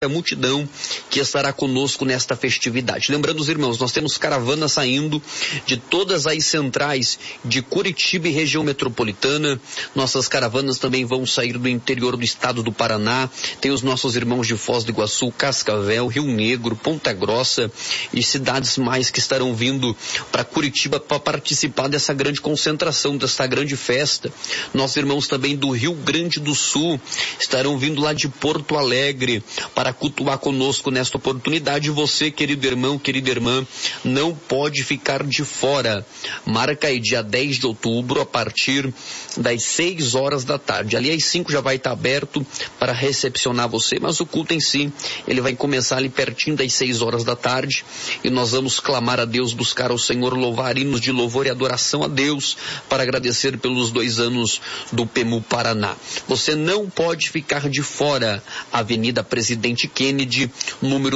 a multidão que estará conosco nesta festividade. Lembrando os irmãos, nós temos caravanas saindo de todas as centrais de Curitiba e região metropolitana. Nossas caravanas também vão sair do interior do estado do Paraná. Tem os nossos irmãos de Foz do Iguaçu, Cascavel, Rio Negro, Ponta Grossa e cidades mais que estarão vindo para Curitiba para participar dessa grande concentração, dessa grande festa. Nossos irmãos também do Rio Grande do Sul estarão vindo lá de Porto Alegre para cultuar conosco nesta oportunidade. Você, querido irmão, querida irmã, não pode ficar de fora. Marca aí dia 10 de outubro a partir das 6 horas da tarde. Ali às 5 já vai estar aberto para recepcionar você, mas o culto em si, ele vai começar ali pertinho das 6 horas da tarde e nós vamos clamar a Deus, buscar ao Senhor, louvar hinos de louvor e adoração a Deus para agradecer pelos 2 anos do PEMU Paraná. Você não pode ficar de fora. Avenida Presidente Kennedy, número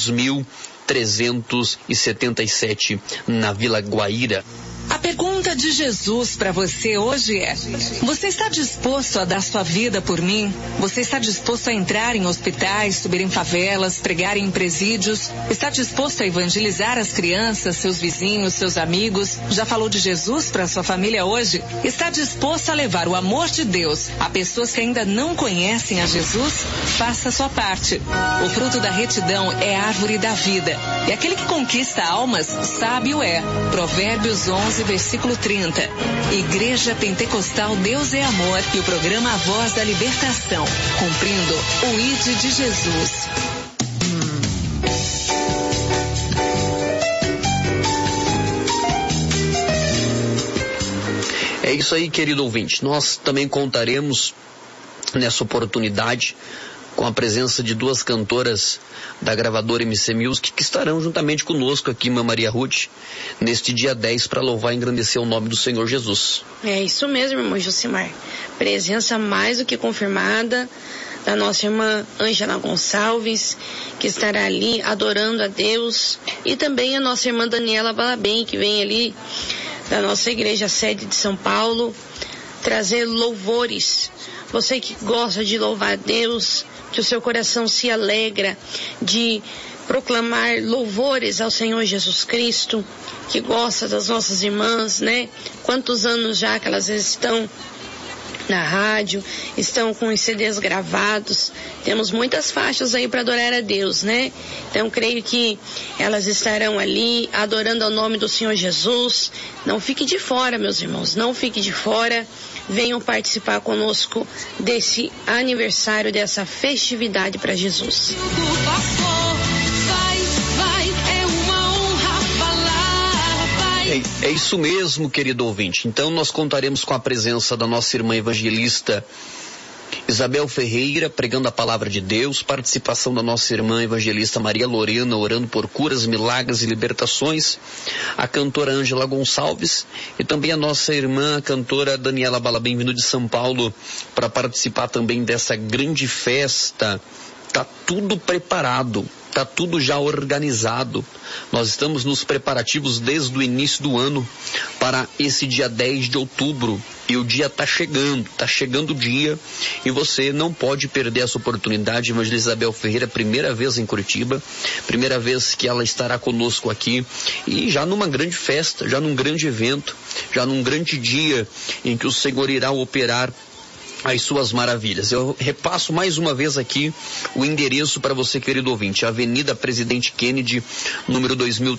2377, na Vila Guaíra. A pergunta de Jesus para você hoje é: você está disposto a dar sua vida por mim? Você está disposto a entrar em hospitais, subir em favelas, pregar em presídios? Está disposto a evangelizar as crianças, seus vizinhos, seus amigos? Já falou de Jesus para sua família hoje? Está disposto a levar o amor de Deus a pessoas que ainda não conhecem a Jesus? Faça a sua parte. O fruto da retidão é a árvore da vida. E aquele que conquista almas, sábio é. Provérbios 11, versículo 30. Igreja Pentecostal Deus é Amor e o programa A Voz da Libertação, cumprindo o ID de Jesus. É isso aí, querido ouvinte. Nós também contaremos nessa oportunidade com a presença de 2 cantoras da gravadora MC Music que estarão juntamente conosco aqui, Irmã Maria Ruth, neste dia 10 para louvar e engrandecer o nome do Senhor Jesus. É isso mesmo, irmão Josimar. Presença mais do que confirmada da nossa irmã Ângela Gonçalves, que estará ali adorando a Deus, e também a nossa irmã Daniela Balabem, que vem ali da nossa igreja sede de São Paulo, trazer louvores. Você que gosta de louvar a Deus, que o seu coração se alegra de proclamar louvores ao Senhor Jesus Cristo, que gosta das nossas irmãs, né? Quantos anos já que elas estão na rádio, estão com os CDs gravados, temos muitas faixas aí para adorar a Deus, né? Então creio que elas estarão ali adorando ao nome do Senhor Jesus. Não fique de fora, meus irmãos, não fique de fora. Venham participar conosco desse aniversário, dessa festividade para Jesus. É isso mesmo, querido ouvinte. Então nós contaremos com a presença da nossa irmã evangelista Isabel Ferreira, pregando a palavra de Deus, participação da nossa irmã evangelista Maria Lorena, orando por curas, milagres e libertações, a cantora Ângela Gonçalves e também a nossa irmã a cantora Daniela Balabem, vindo de São Paulo, para participar também dessa grande festa. Tá tudo preparado, tá tudo já organizado. Nós estamos nos preparativos desde o início do ano para esse dia 10 de outubro. E o dia tá chegando o dia e você não pode perder essa oportunidade. Evangelista Isabel Ferreira, primeira vez em Curitiba, primeira vez que ela estará conosco aqui e já numa grande festa, já num grande evento, já num grande dia em que o Senhor irá operar as suas maravilhas. Eu repasso mais uma vez aqui o endereço para você, querido ouvinte: Avenida Presidente Kennedy, número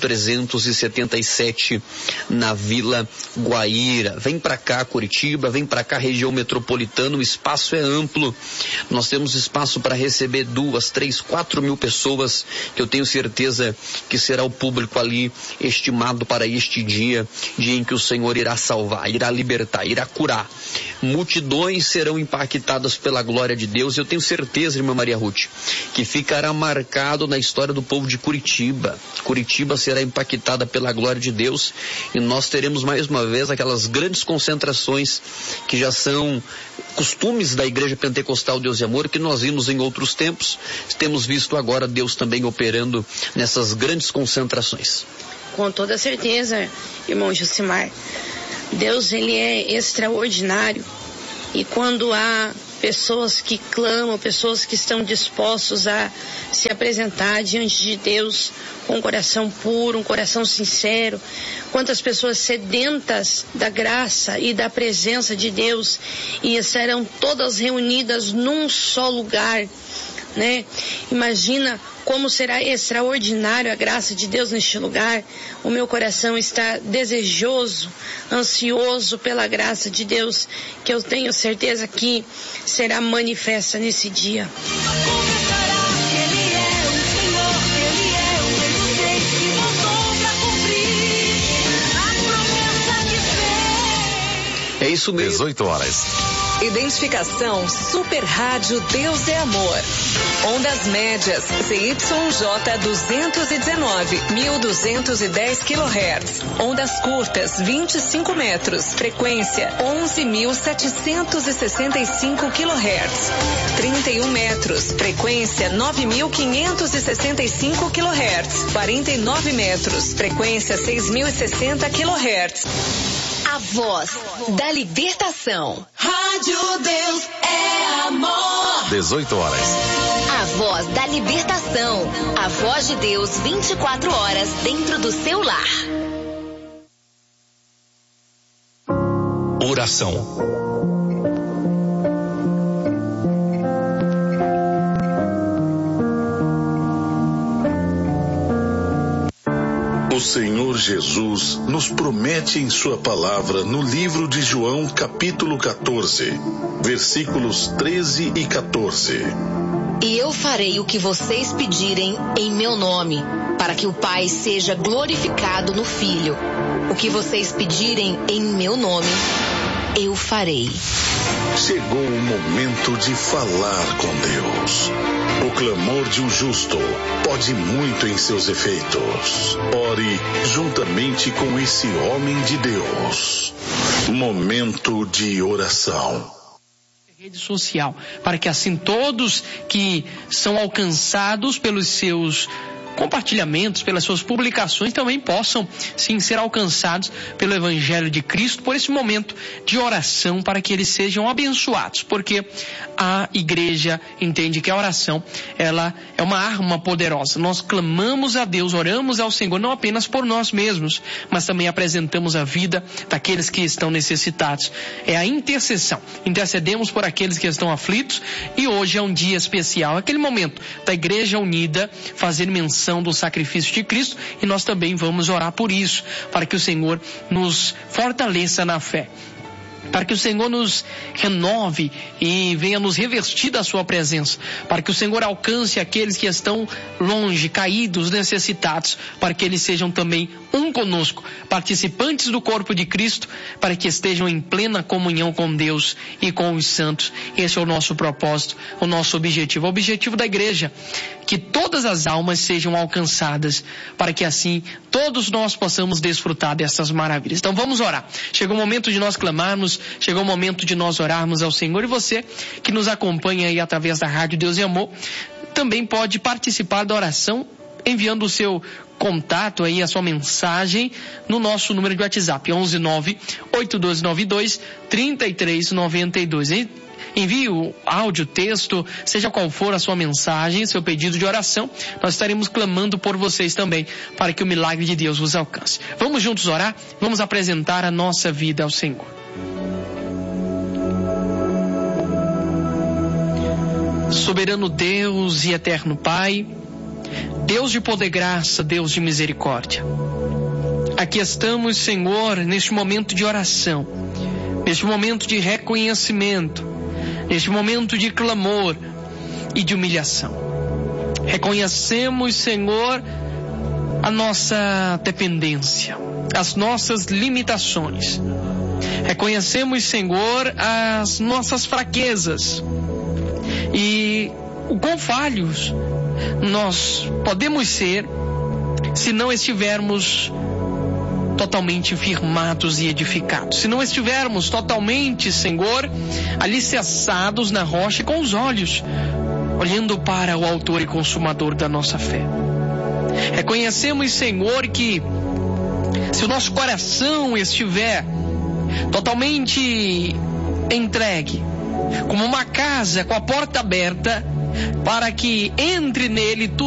2377, na Vila Guaíra. Vem para cá, Curitiba, vem para cá, região metropolitana. O espaço é amplo, nós temos espaço para receber 2, 3, 4 mil pessoas, que eu tenho certeza que será o público ali estimado para este dia em que o Senhor irá salvar, irá libertar, irá curar. Multidões serão impactadas pela glória de Deus. Eu tenho certeza, irmã Maria Ruth, que ficará marcado na história do povo de Curitiba. Curitiba será impactada pela glória de Deus e nós teremos mais uma vez aquelas grandes concentrações que já são costumes da Igreja Pentecostal Deus e Amor, que nós vimos em outros tempos. Temos visto agora Deus também operando nessas grandes concentrações. Com toda certeza, irmão Josimar. Deus, ele é extraordinário, e quando há pessoas que clamam, pessoas que estão dispostos a se apresentar diante de Deus com um coração puro, um coração sincero. Quantas pessoas sedentas da graça e da presença de Deus e serão todas reunidas num só lugar, né? Imagina como será extraordinário a graça de Deus neste lugar. O meu coração está desejoso, ansioso pela graça de Deus, que eu tenho certeza que será manifesta nesse dia. É isso mesmo. 18 horas. Identificação Super Rádio Deus é Amor. Ondas médias ZYJ 219, 1210 kHz. Ondas curtas 25 metros. Frequência 11.765 kHz. 31 metros. Frequência 9.565 kHz. 49 metros. Frequência 6.060 kHz. A voz da libertação. Rádio Deus é Amor. 18 horas. A voz da libertação. A voz de Deus 24 horas dentro do seu lar. Oração. O Senhor Jesus nos promete em sua palavra no livro de João, capítulo 14, versículos 13 e 14. E eu farei o que vocês pedirem em meu nome, para que o Pai seja glorificado no Filho. O que vocês pedirem em meu nome, eu farei. Chegou o momento de falar com Deus. O clamor de um justo pode muito em seus efeitos. Ore juntamente com esse homem de Deus. Momento de oração. Rede social, para que assim todos que são alcançados pelos seus compartilhamentos, pelas suas publicações, também possam sim ser alcançados pelo Evangelho de Cristo, por esse momento de oração, para que eles sejam abençoados, porque a igreja entende que a oração, ela é uma arma poderosa. Nós clamamos a Deus, oramos ao Senhor, não apenas por nós mesmos, mas também apresentamos a vida daqueles que estão necessitados. É a intercessão. Intercedemos por aqueles que estão aflitos, e hoje é um dia especial, aquele momento da igreja unida, fazer menção do sacrifício de Cristo, e nós também vamos orar por isso, para que o Senhor nos fortaleça na fé, para que o Senhor nos renove e venha nos revestir da sua presença, para que o Senhor alcance aqueles que estão longe, caídos, necessitados, para que eles sejam também um conosco, participantes do corpo de Cristo, para que estejam em plena comunhão com Deus e com os santos. Esse é o nosso propósito, o nosso objetivo, o objetivo da igreja, que todas as almas sejam alcançadas, para que assim todos nós possamos desfrutar dessas maravilhas. Então vamos orar. Chegou o momento de nós clamarmos, chegou o momento de nós orarmos ao Senhor, e você que nos acompanha aí através da Rádio Deus e Amor, também pode participar da oração enviando o seu contato aí, a sua mensagem no nosso número de WhatsApp, 11-9-8292-3392. Envie o áudio, texto, seja qual for a sua mensagem, seu pedido de oração, nós estaremos clamando por vocês também, para que o milagre de Deus vos alcance. Vamos juntos orar? Vamos apresentar a nossa vida ao Senhor. Soberano Deus e eterno Pai, Deus de poder e graça, Deus de misericórdia, aqui estamos, Senhor, neste momento de oração, neste momento de reconhecimento, neste momento de clamor e de humilhação. Reconhecemos, Senhor, a nossa dependência, as nossas limitações. Reconhecemos, Senhor, as nossas fraquezas e o quão falhos nós podemos ser se não estivermos totalmente firmados e edificados, se não estivermos totalmente, Senhor, alicerçados na rocha, com os olhos olhando para o autor e consumador da nossa fé. Reconhecemos, Senhor, que se o nosso coração estiver totalmente entregue, como uma casa com a porta aberta, para que entre nele